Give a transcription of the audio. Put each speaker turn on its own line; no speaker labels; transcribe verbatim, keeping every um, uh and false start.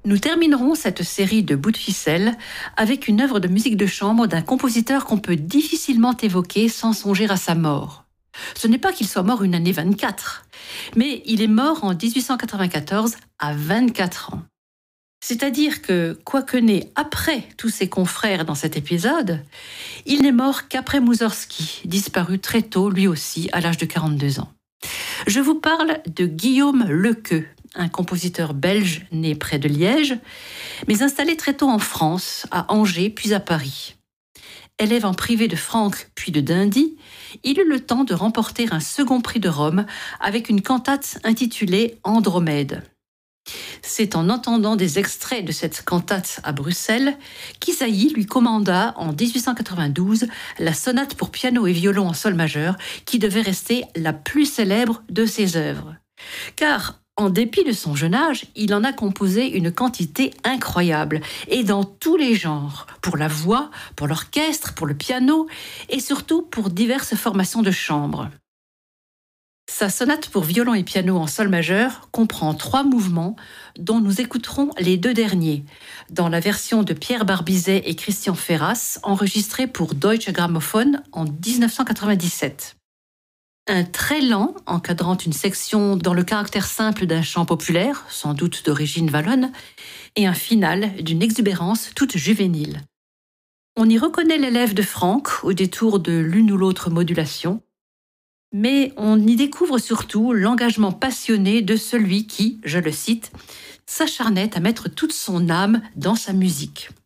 Nous terminerons cette série de bouts de ficelle avec une œuvre de musique de chambre d'un compositeur qu'on peut difficilement évoquer sans songer à sa mort. Ce n'est pas qu'il soit mort une année vingt-quatre, mais il est mort en dix-huit cent quatre-vingt-quatorze à vingt-quatre ans. C'est-à-dire que, quoique né après tous ses confrères dans cet épisode, il n'est mort qu'après Moussorgsky, disparu très tôt lui aussi à l'âge de quarante-deux ans. Je vous parle de Guillaume Lequeux, un compositeur belge né près de Liège, mais installé très tôt en France, à Angers puis à Paris. Élève en privé de Franck puis de Dindy, il eut le temps de remporter un second prix de Rome avec une cantate intitulée Andromède. C'est en entendant des extraits de cette cantate à Bruxelles qu'Isaïe lui commanda en dix-huit cent quatre-vingt-douze la sonate pour piano et violon en sol majeur qui devait rester la plus célèbre de ses œuvres. Car, en dépit de son jeune âge, il en a composé une quantité incroyable, et dans tous les genres, pour la voix, pour l'orchestre, pour le piano, et surtout pour diverses formations de chambre. Sa sonate pour violon et piano en sol majeur comprend trois mouvements dont nous écouterons les deux derniers, dans la version de Pierre Barbizet et Christian Ferras, enregistrée pour Deutsche Grammophon en dix-neuf cent quatre-vingt-dix-sept. Un très lent, encadrant une section dans le caractère simple d'un chant populaire, sans doute d'origine wallonne, et un final d'une exubérance toute juvénile. On y reconnaît l'élève de Franck au détour de l'une ou l'autre modulation, mais on y découvre surtout l'engagement passionné de celui qui, je le cite, s'acharnait à mettre toute son âme dans sa musique.